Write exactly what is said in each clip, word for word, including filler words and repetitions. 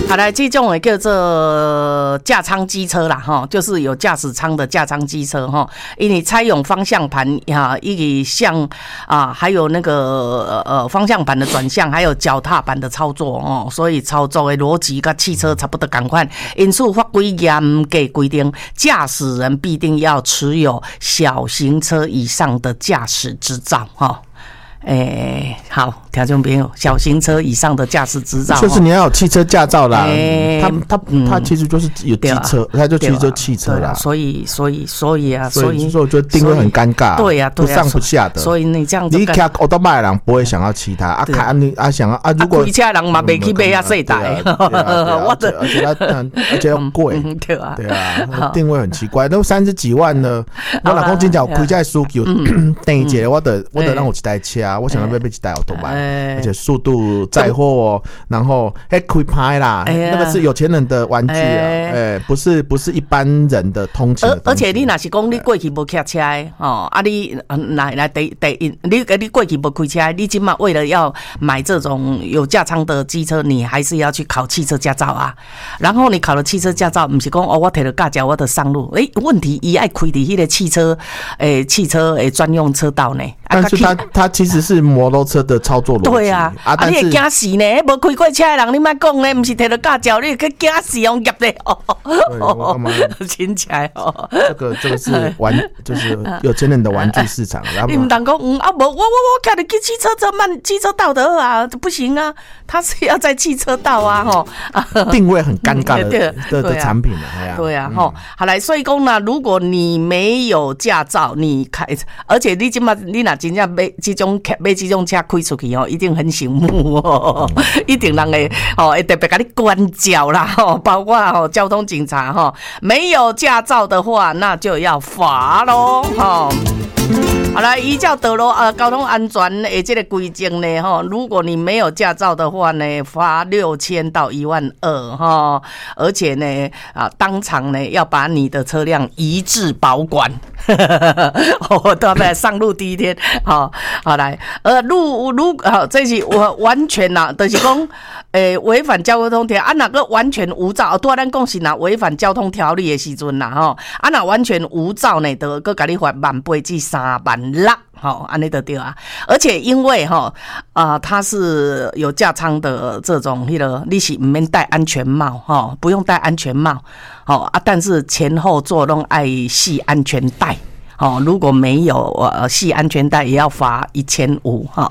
好来，这种也叫做架舱机车啦，哈，就是有驾驶舱的架舱机车哈，因为采用方向盘啊，一个向啊，还有那个呃方向盘的转向，还有脚踏板的操作哦，所以操作的逻辑跟汽车差不多同款。因此法规严格规定，驾驶人必定要持有小型车以上的驾驶执照哈。哎、欸，好，听众朋友，小型车以上的驾驶执照， 就是你要有汽车驾照啦。欸、他他、嗯、他其实就是有机车，他就其实就汽车啦。 所以所以所以啊，所以所以我觉得定位很尴尬。 对呀、啊，对呀、啊， 不上不下的。 所以你这样子， 你开奥多麦的人不会想要骑它啊，开你啊想要啊，如果开车人嘛没去买啊这台， 我的而且它而且要贵， 对啊， 对啊，定位很奇怪，都三十几万呢。我老公真正开这需求，等一节我的我的让我一台车。我想要买买一台奥多麦，而且速度载货，然后还开拍啦，那个是有钱人的玩具啊，哎，不是不是一般人的通勤的东西。 而且你若是讲你过去无开车的哦，啊你来来第第你你过去无开车，你今嘛为了要买这种有架舱的机车，你还是要去考汽车驾照啊。然后你考了汽车驾照，不是讲哦我摕了驾照我就上路，哎，问题伊爱开伫迄个汽车诶汽车诶专用车道呢。 但是他他其实是摩托车的操作逻辑。 对啊，啊，啊你会惊死呢？无开过车的人，你莫讲呢，不是摕到驾照，你会惊死用业的哦。 哦， 听起来哦， 这个这个是玩，就是有钱人的玩具市场。 你唔当讲，嗯啊，无我我我开的去汽车车慢，汽车道的啊，不行啊，他是要在汽车道啊，吼， 定位很尴尬的的的产品啊， 对啊，吼，好来，所以讲呢，如果你没有驾照，你开，而且你今嘛，你若真正买这种买这种车开出去哦，一定很醒目哦，一定人会哦会特别给你关照啦，吼，包括哦交通警察哈，没有驾照的话，那就要罚咯，哈。好来，依照道路呃交通安全的这个规定呢，哈，如果你没有驾照的话呢，罚六千到一万二哈，而且呢啊当场呢要把你的车辆移至保管，我对不对？上路第一天，好，好来，呃路路好，这是我完全呐、啊，就是讲，诶违反交通条啊哪个完全无照，啊，多咱讲是呐违反交通条例的时阵呐，吼，啊哪完全无照呢，就搁给你罚万八至三万六。好，安尼就对啊，而且因为哈啊、呃，它是有架舱的这种，迄个你是唔免戴安全帽哈，不用戴安全帽，好啊，但是前后座拢爱系安全带。哦，如果没有呃系安全带，也要罚一千五哈。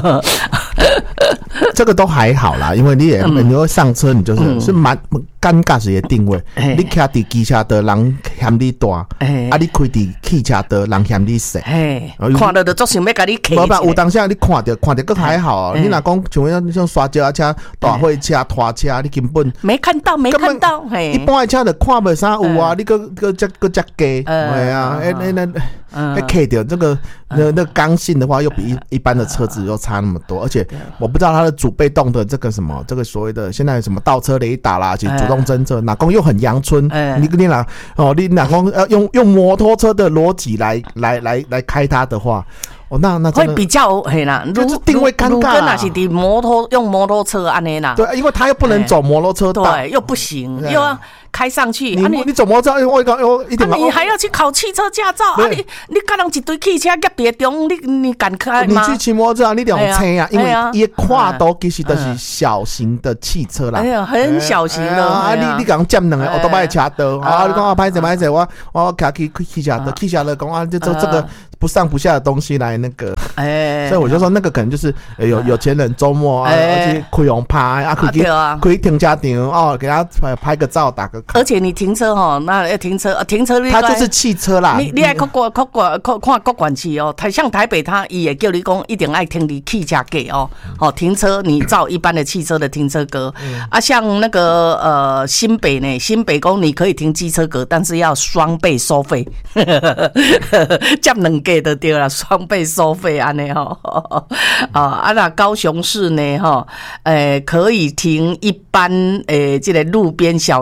这个都还好啦，因为你也、嗯、你会上车，你就是、嗯、是蛮尴尬时的定位。你开伫机车的人嫌你大，啊，你开伫汽车的人嫌你小。 看到就足想要甲你骑。 无吧，有当下你看到看到更还好。你若讲像像刷脚车、大货车、拖车，你根本没看到，没看到。 一般的车就看不啥有啊，你个个只个只低，哎呀，哎那那。哎 ，K 掉这个那那刚性的话，又比一一般的车子又差那么多，而且我不知道它的主被动的这个什么，这个所谓的现在什么倒车雷达啦，其实主动侦测，哪公又很阳春，你你哪哦，你哪公要用用摩托车的逻辑来来来来开它的话。哦，那那会比较嘿啦， 就是定位尴尬啦。 那是的摩托用摩托车安尼啦。 对，因为他又不能走摩托车道， 对，又不行，又要开上去。 你、啊、你, 你走摩托车，我讲我一点、 啊，你还要去考汽车驾照啊？你你跟人一堆汽车夹在中，你你敢开吗？ 你去骑摩托车，你得用车啊，因为伊跨度其实都是小型的汽车啦， 哎呀，很小型的啊！你你讲占两个，我都买车道啊！你讲我拍者拍者，我我开去汽车的，汽车的讲啊，就做这个不上不下的东西来那个，哎，所以我就说那个可能就是有有钱人周末啊，而且开用拍啊，可以可以停车场哦，给他拍个照，打个。 而且你停车哈，那要停车，停车它就是汽车啦。 你你爱看国看国看看国管区哦，台像台北，它也叫你讲一定爱停你汽车格哦，哦停车你照一般的汽车的停车格、嗯、啊，像那个呃新北呢，新北公你可以停机车格，但是要双倍收费，占两个就对了，双倍收费安尼吼，啊啊那高雄市呢哈，呃可以停一般诶这个路边小型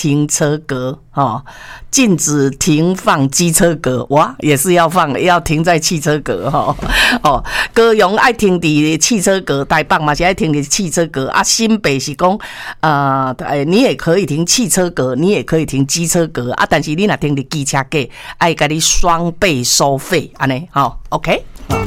停车格哦，禁止停放机车格，哇，也是要放，要停在汽车格哈哦。高雄爱停伫汽车格，台北嘛是爱停伫汽车格啊。新北是讲呃，哎，你也可以停汽车格，你也可以停机车格啊，但是你若停伫机车格，爱甲你双倍收费，安尼好 ，OK。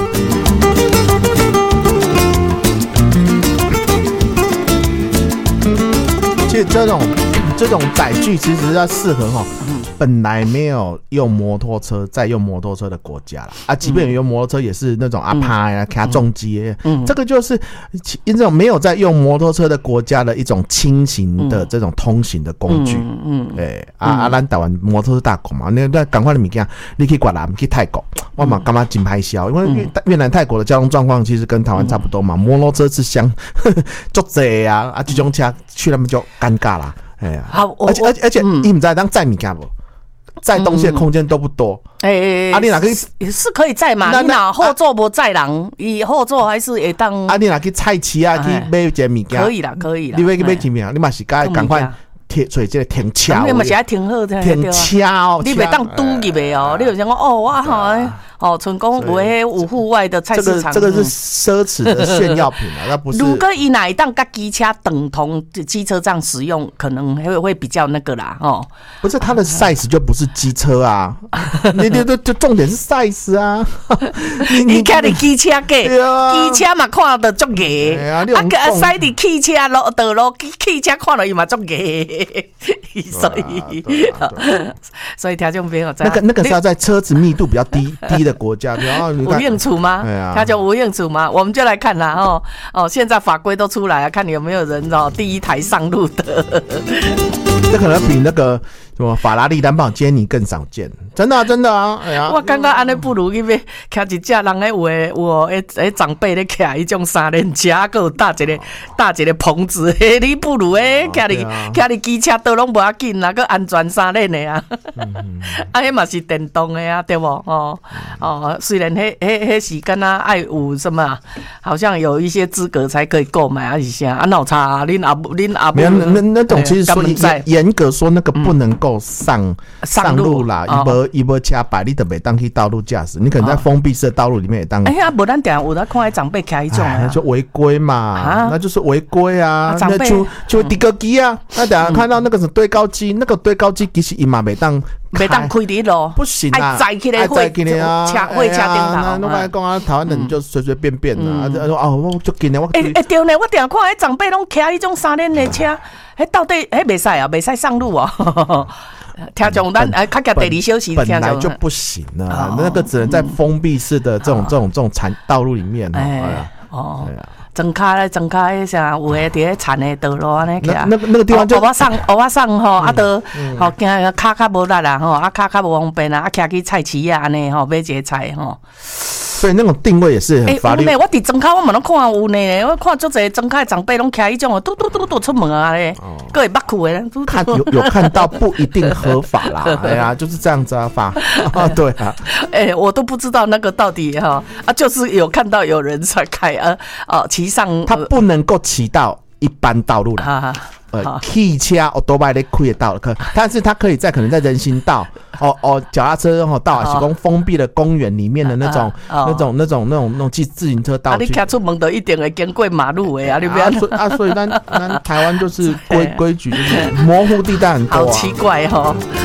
其实这种这种载具其实要适合哈，本来没有用摩托车再用摩托车的国家啦啊，即便有用摩托车也是那种阿趴呀、卡重机，嗯，这个就是这种没有在用摩托车的国家的一种轻型的这种通行的工具，嗯，哎啊啊，咱台湾摩托车大国嘛，那那赶快的物件，你去越南、去泰国，我嘛感觉真歹笑，因为越南、泰国的交通状况其实跟台湾差不多嘛，摩托车是相足济啊，啊，这种车去那边就尴尬啦。哎呀，好，而且而且而且，你唔知当载物件不？载东西的空间都不多。哎、欸，啊，你哪可以是可以载嘛？你哪后座不载人？以后座还是会当？ 啊，你哪去菜市啊？去买一件物件？ 可以啦，可以啦。 你买去买几名？你嘛是该赶快停，所以这个停车。 你嘛是爱停好的。 停车哦， 你袂当堵入去哦。你有想讲哦，我好。哦，成功有迄有户外的菜市场， 这个这个是奢侈的炫耀品啊，那不是。 如果以哪一档跟机车等同机车这样使用，可能会会比较那个啦，哦。 不是它的 size 就不是机车啊，你你就重点是 size 啊。 你你看你机车个，机车嘛看得足个，啊个塞伫汽车路道路，汽车看到伊嘛足个，所以所以听众朋友， 那个那个是要在车子密度比较低低。的国家，然后无用处吗？它叫无用处吗？我们就来看啦，哦哦，现在法规都出来了，看你有没有人哦，第一台上路的。 这可能比那个什么法拉利蓝宝坚尼更少见，真的、啊、真的啊！哎呀， 我感觉安尼不如去买开一架人咧有诶有诶诶长辈咧开迄种三轮车，还有搭一个搭一个棚子，嘿，你不如诶开你开你机车都拢无要紧啦，个安全三轮的啊，啊，迄嘛是电动的啊，对不？哦哦，虽然迄迄迄是跟他爱有什么，好像有一些资格才可以购买啊，是啥啊？哪有差啊？恁阿恁阿没有那那种其实说严格说那个不能够上、嗯、上路啦，一波一波车牌，你都没当去道路驾驶，你可能在封闭式的道路里面也当。 哎呀，无咱定有在看长辈开一种啊， 就违规嘛、啊，那就是违规啊。长辈就就低高机啊，那等下看到那个是堆高机，那个堆高机其实伊嘛没当。 袂当开伫路， 不行啊！ 爱载起来会车会车顶头。 那我讲啊，台湾人就随随便便啦。哦，我就紧的我。 哎哎对呢，我定看迄长辈拢骑迄种三轮的车，迄到底迄袂使啊，袂使上路哦。听众咱哎，较加第二小时本来就不行啊，那个只能在封闭式的这种这种这种产道路里面哦。 哦。庄卡咧，庄卡迄啥有诶，伫咧田诶道路安尼徛， 那个那个地方就我上我上吼，啊都吼惊骹较无力啦吼，啊骹较无方便啦，啊徛去菜市啊安尼吼，买一个菜吼。 所以那种定位也是很法律。 欸、我伫庄卡我嘛拢看有呢，我看足侪庄卡长辈拢徛迄种，嘟嘟嘟嘟出门啊咧，各会捌去诶。 看有有看到不一定合法啦，哎呀，就是这样子啊法啊，对啊。 哎、欸，我都不知道那个到底哈啊，就是有看到有人在开啊哦，骑上他不能够骑到一般道路啦。呃，汽车哦，多摆咧开得到可，但是它可以在可能在人行道，哦哦，脚踏车哦道，是讲封闭的公园里面的那种、那种、那种、那种、那种自自行车道。 啊，你开出门都一定会经过马路的啊，你不要啊，所以咱咱台湾就是规规矩就是模糊地带很多、啊， 好奇怪哦。